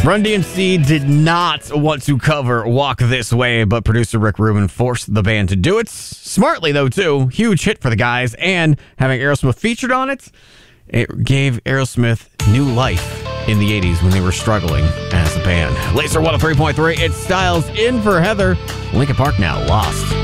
Run DMC did not want to cover Walk This Way, but producer Rick Rubin forced the band to do it. Smartly, though, too. Huge hit for the guys, and having Aerosmith featured on it, it gave Aerosmith new life in the 80s when they were struggling as a band. Laser 103.3, it's Styles in for Heather. Linkin Park now, Lost.